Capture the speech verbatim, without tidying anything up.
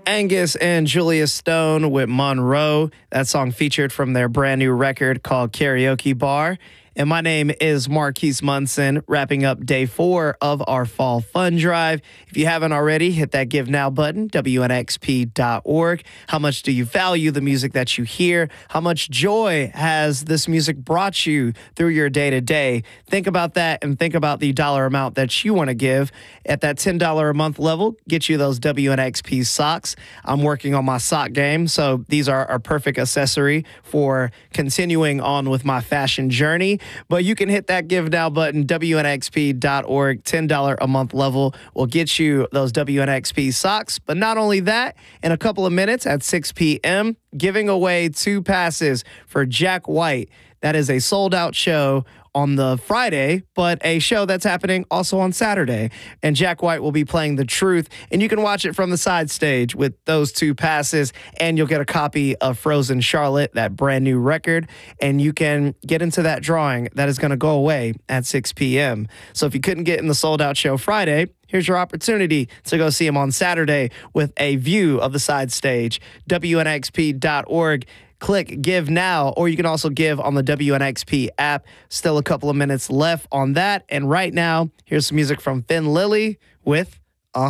Angus and Julia Stone with Monroe. That song featured from their brand new record called Karaoke Bar. And my name is Marquise Munson, wrapping up day four of our Fall Fun Drive. If you haven't already, hit that Give Now button, W N X P dot org. How much do you value the music that you hear? How much joy has this music brought you through your day-to-day? Think about that and think about the dollar amount that you want to give. At that ten dollars a month level, get you those W N X P socks. I'm working on my sock game, so these are a perfect accessory for continuing on with my fashion journey. But you can hit that Give Now button, W N X P dot org. ten dollars a month level will get you those W N X P socks. But not only that, in a couple of minutes at six p.m., giving away two passes for Jack White. That is a sold-out show on the Friday, but a show that's happening also on Saturday. And Jack White will be playing The Truth, and you can watch it from the side stage with those two passes, and you'll get a copy of Frozen Charlotte, that brand new record, and you can get into that drawing that is going to go away at six p.m. So if you couldn't get in the sold-out show Friday, here's your opportunity to go see him on Saturday with a view of the side stage. W N X P dot org. Click Give Now, or you can also give on the W N X P app. Still a couple of minutes left on that. And right now, here's some music from Finn Lily with